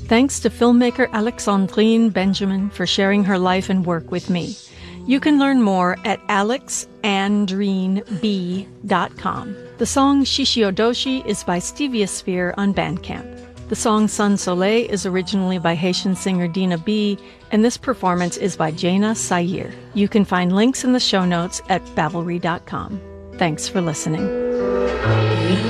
Thanks to filmmaker Alexandrine Benjamin for sharing her life and work with me. You can learn more at alexandrineb.com. The song Shishiodoshi is by Steviosphere on Bandcamp. The song Sun Soleil is originally by Haitian singer Dina B, and this performance is by Jaina Sayir. You can find links in the show notes at Bavelry.com. Thanks for listening.